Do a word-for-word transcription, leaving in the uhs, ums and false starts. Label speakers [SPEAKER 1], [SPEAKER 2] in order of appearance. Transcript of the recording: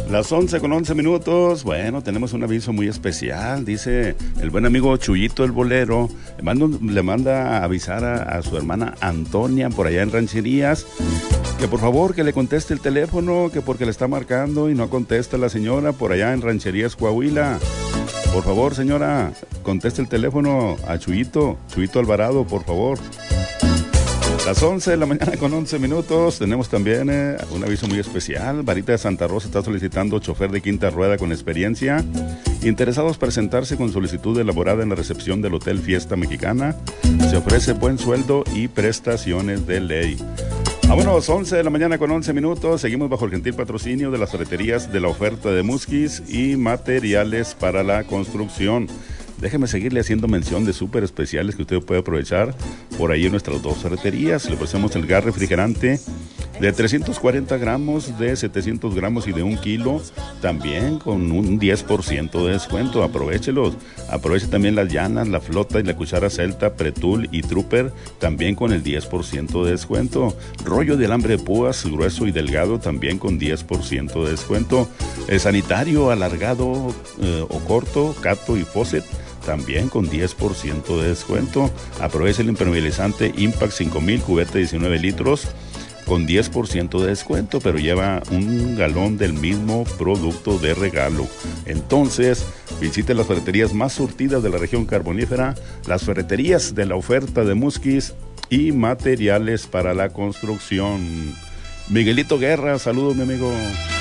[SPEAKER 1] Las once con once minutos. Bueno, tenemos un aviso muy especial. Dice el buen amigo Chuyito el Bolero. Le, mando, le manda a avisar a, a su hermana Antonia por allá en Rancherías que por favor que le conteste el teléfono, que porque le está marcando y no contesta la señora por allá en Rancherías Coahuila. Por favor, señora, conteste el teléfono a Chuyito, Chuyito Alvarado, por favor. Las once de la mañana con once minutos. Tenemos también eh, un aviso muy especial. Varita de Santa Rosa está solicitando chofer de quinta rueda con experiencia. Interesados presentarse con solicitud elaborada en la recepción del Hotel Fiesta Mexicana. Se ofrece buen sueldo y prestaciones de ley. Vámonos, once de la mañana con once minutos. Seguimos bajo el gentil patrocinio de las ferreterías de la oferta de Musquis y materiales para la construcción. Déjeme seguirle haciendo mención de súper especiales que usted puede aprovechar por ahí en nuestras dos ferreterías. Le ofrecemos el gas refrigerante de trescientos cuarenta gramos, de setecientos gramos y de un kilo, también con un diez por ciento de descuento. Aprovéchelos. Aproveche también las llanas, la flota y la cuchara celta, pretul y trooper, también con el diez por ciento de descuento. Rollo de alambre de púas, grueso y delgado, también con diez por ciento de descuento. El sanitario alargado eh, o corto, Cato y Faucet, también con diez por ciento de descuento. Aproveche el impermeabilizante Impact cinco mil, cubeta diecinueve litros, con diez por ciento de descuento, pero lleva un galón del mismo producto de regalo. Entonces, visite las ferreterías más surtidas de la región carbonífera, las ferreterías de la oferta de Musquis y materiales para la construcción. Miguelito Guerra, saludos, mi amigo.